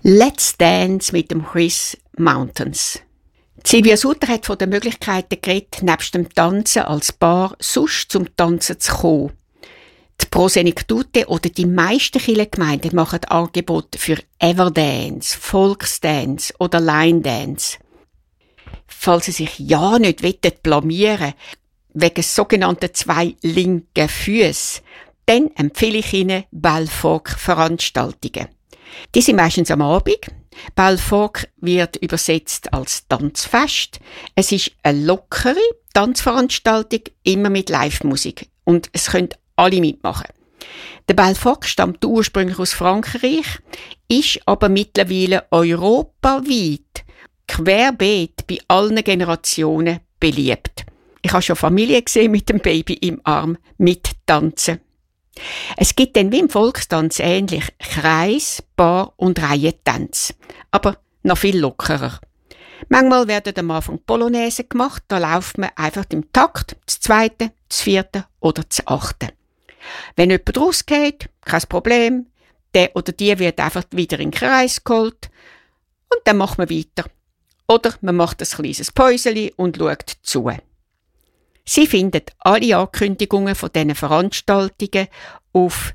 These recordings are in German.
Let's Dance mit dem Chris Mountains. Silvia Sutter hat von den Möglichkeiten geredet, nebst dem Tanzen als Paar sonst zum Tanzen zu kommen. Die Prosenektute oder die meisten Kirchengemeinden machen Angebote für Everdance, Volksdance oder Line Dance. Falls Sie sich ja nicht blamieren wollen, wegen sogenannten 2 linken Füßen, dann empfehle ich Ihnen Bellfolk-Veranstaltungen. Die sind meistens am Abend. Bellfolk wird übersetzt als Tanzfest. Es ist eine lockere Tanzveranstaltung, immer mit Live-Musik. Und es können alle mitmachen. Der Bellfolk stammt ursprünglich aus Frankreich, ist aber mittlerweile europaweit, querbeet bei allen Generationen beliebt. Ich habe schon Familie gesehen mit dem Baby im Arm mittanzen. Es gibt dann wie im Volkstanz ähnlich Kreis-, Paar- und Reihentanz, aber noch viel lockerer. Manchmal werden am Anfang Polonaise gemacht, da läuft man einfach im Takt, das 2., das 4. oder das 8. Wenn jemand rausgeht, kein Problem, der oder die wird einfach wieder in den Kreis geholt und dann macht man weiter. Oder man macht ein kleines Päuschen und schaut zu. Sie finden alle Ankündigungen von diesen Veranstaltungen auf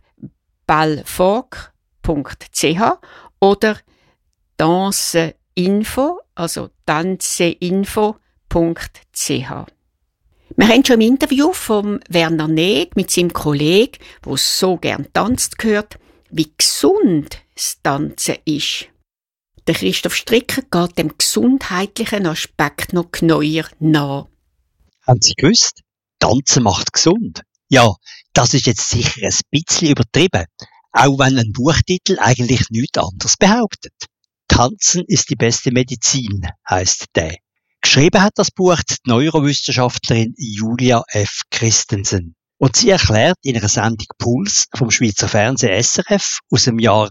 bellfolk.ch oder danceinfo, also danceinfo.ch. Wir haben schon im Interview von Werner Neg mit seinem Kollegen, der so gern tanzt, gehört, wie gesund das Tanzen ist. Der Christoph Stricker geht dem gesundheitlichen Aspekt noch genauer nach. Haben Sie gewusst? Tanzen macht gesund. Ja, das ist jetzt sicher ein bisschen übertrieben, auch wenn ein Buchtitel eigentlich nichts anderes behauptet. Tanzen ist die beste Medizin, heisst der. Geschrieben hat das Buch die Neurowissenschaftlerin Julia F. Christensen. Und sie erklärt in einer Sendung Puls vom Schweizer Fernsehen SRF aus dem Jahr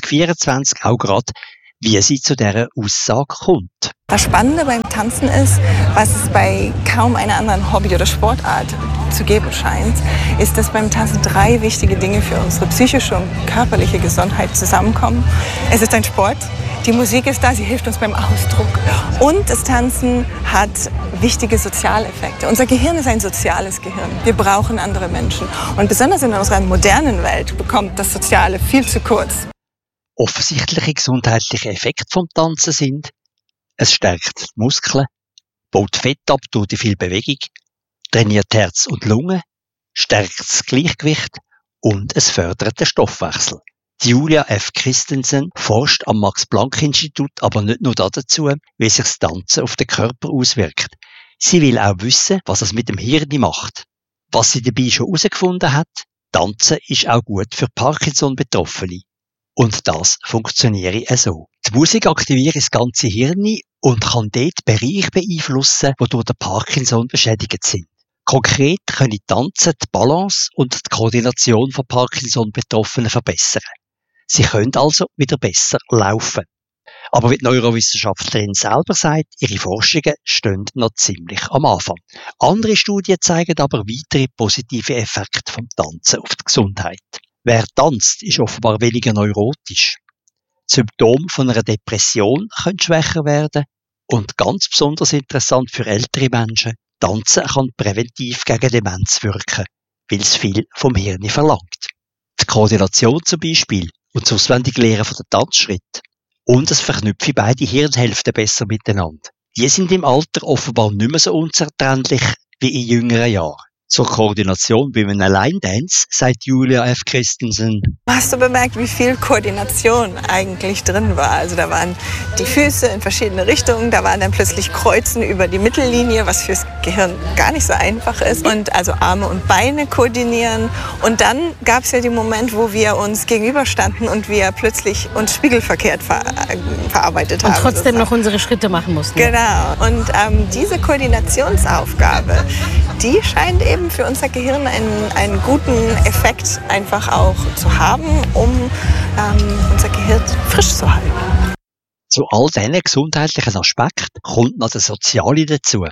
2024 auch gerade, wie sie zu dieser Aussage kommt. Das Spannende beim Tanzen ist, was es bei kaum einer anderen Hobby- oder Sportart zu geben scheint, ist, dass beim Tanzen 3 wichtige Dinge für unsere psychische und körperliche Gesundheit zusammenkommen. Es ist ein Sport, die Musik ist da, sie hilft uns beim Ausdruck und das Tanzen hat wichtige Sozialeffekte. Unser Gehirn ist ein soziales Gehirn. Wir brauchen andere Menschen und besonders in unserer modernen Welt bekommt das Soziale viel zu kurz. Offensichtliche gesundheitliche Effekte vom Tanzen sind: es stärkt die Muskeln, baut Fett ab durch die viel Bewegung, trainiert Herz und Lunge, stärkt das Gleichgewicht und es fördert den Stoffwechsel. Die Julia F. Christensen forscht am Max-Planck-Institut aber nicht nur dazu, wie sich das Tanzen auf den Körper auswirkt. Sie will auch wissen, was es mit dem Hirn macht. Was sie dabei schon herausgefunden hat: Tanzen ist auch gut für Parkinson-Betroffene. Und das funktioniere so. Die Musik aktiviert das ganze Hirn und kann dort Bereiche beeinflussen, die durch den Parkinson beschädigt sind. Konkret können Tanzen die Balance und die Koordination von Parkinson-Betroffenen verbessern. Sie können also wieder besser laufen. Aber wie die Neurowissenschaftlerin selber sagt, ihre Forschungen stehen noch ziemlich am Anfang. Andere Studien zeigen aber weitere positive Effekte vom Tanzen auf die Gesundheit. Wer tanzt, ist offenbar weniger neurotisch. Die Symptome von einer Depression können schwächer werden und ganz besonders interessant für ältere Menschen: Tanzen kann präventiv gegen Demenz wirken, weil es viel vom Hirn verlangt. Die Koordination zum Beispiel und das Auswendiglernen von den Tanzschritten und das Verknüpfen beide Hirnhälften besser miteinander. Die sind im Alter offenbar nicht mehr so unzertrennlich wie in jüngeren Jahren. Zur Koordination bei einem Line-Dance sagt Julia F. Christensen: Hast du bemerkt, wie viel Koordination eigentlich drin war? Also da waren die Füße in verschiedene Richtungen, da waren dann plötzlich Kreuzen über die Mittellinie, was fürs Gehirn gar nicht so einfach ist. Und also Arme und Beine koordinieren. Und dann gab es ja den Moment, wo wir uns gegenüberstanden und wir plötzlich uns spiegelverkehrt verarbeitet haben. Und trotzdem noch unsere Schritte machen mussten. Genau. Und diese Koordinationsaufgabe, die scheint eben für unser Gehirn einen guten Effekt einfach auch zu haben, um unser Gehirn frisch zu halten. Zu all diesen gesundheitlichen Aspekten kommt noch der soziale dazu.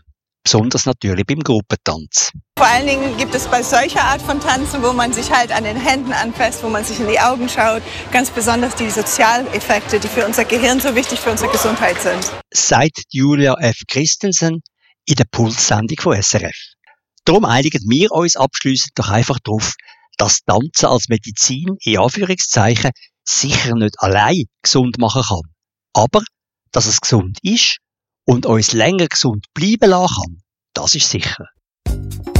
besonders natürlich beim Gruppentanz. Vor allen Dingen gibt es bei solcher Art von Tanzen, wo man sich halt an den Händen anfasst, wo man sich in die Augen schaut, ganz besonders die Sozialeffekte, die für unser Gehirn so wichtig für unsere Gesundheit sind. Sagt Julia F. Christensen in der Pulssendung von SRF. Darum einigen wir uns abschliessend doch einfach darauf, dass Tanzen als Medizin, in Anführungszeichen, sicher nicht allein gesund machen kann. Aber, dass es gesund ist und uns länger gesund bleiben lassen kann, das ist sicher.